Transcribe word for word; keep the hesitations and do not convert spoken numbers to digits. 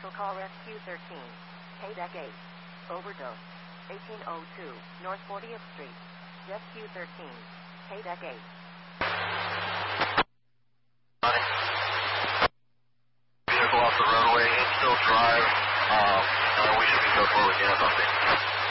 vehicle call Rescue thirteen. K-Deck eight. Overdose. eighteen oh two, North fortieth Street. Rescue thirteen. K-Deck eight. Vehicle off the roadway, it's still drive. Um, we should be so forward again, I think.